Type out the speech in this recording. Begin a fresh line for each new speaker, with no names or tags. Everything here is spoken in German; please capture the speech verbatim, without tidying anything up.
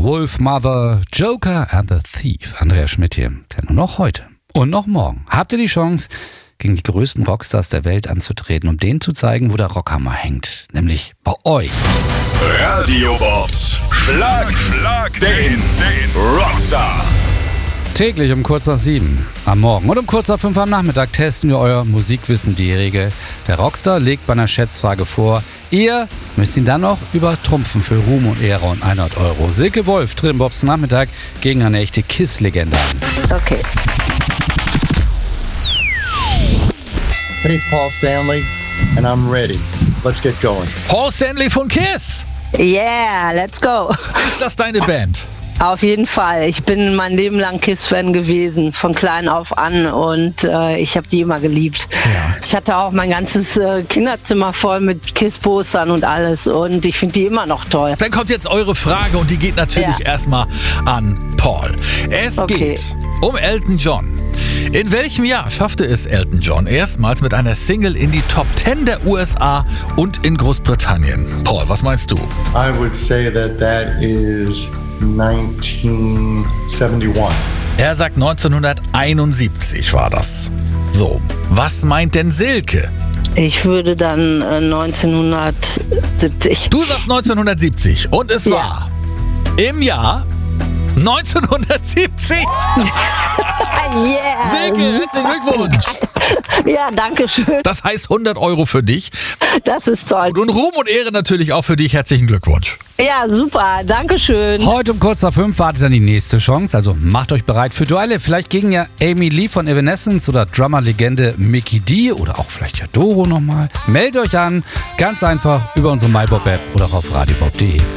Wolf Mother, Joker and the Thief. Andreas Schmidt hier. Ja, nur noch heute und noch morgen habt ihr die Chance, gegen die größten Rockstars der Welt anzutreten, um denen zu zeigen, wo der Rockhammer hängt. Nämlich bei euch.
Radio Box. Schlag, Schlag den, den Rockstar.
Täglich um kurz nach sieben am Morgen und um kurz nach fünf am Nachmittag testen wir euer Musikwissen. Die Regel: Der Rockstar legt bei einer Schätzfrage vor. Ihr müsst ihn dann noch übertrumpfen für Ruhm und Ehre und hundert Euro. Silke Wolf tritt im Bobs Nachmittag gegen eine echte Kiss-Legende an.
Okay.
Hey, it's Paul Stanley, and I'm ready. Let's get going.
Paul Stanley von Kiss.
Yeah, let's go.
Ist das deine Band?
Auf jeden Fall. Ich bin mein Leben lang Kiss-Fan gewesen, von klein auf an, und äh, ich habe die immer geliebt.
Ja.
Ich hatte auch mein ganzes äh, Kinderzimmer voll mit Kiss-Postern und alles, und ich finde die immer noch toll.
Dann kommt jetzt eure Frage und die geht natürlich
Ja.
erstmal an Paul. Es
Okay.
geht um Elton John. In welchem Jahr schaffte es Elton John erstmals mit einer Single in die Top zehn der U S A und in Großbritannien? Paul, was meinst du?
I would say that that is nineteen seventy-one.
Er sagt neunzehnhunderteinundsiebzig war das. So, was meint denn Silke?
Ich würde dann äh, neunzehnhundertsiebzig.
Du sagst neunzehnhundertsiebzig und es
Ja.
war im Jahr neunzehnhundertsiebzig.
Yeah!
Silke, herzlichen Glückwunsch.
Ja, danke schön.
Das heißt hundert Euro für dich.
Das ist toll.
Und Ruhm und Ehre natürlich auch für dich. Herzlichen Glückwunsch.
Ja, super. Danke schön.
Heute um kurz nach fünf wartet dann die nächste Chance. Also macht euch bereit für Duelle. Vielleicht gegen ja Amy Lee von Evanescence oder Drummer-Legende Mickey D oder auch vielleicht ja Doro nochmal. Meldet euch an. Ganz einfach über unsere MyBob-App oder auch auf radiobob punkt de.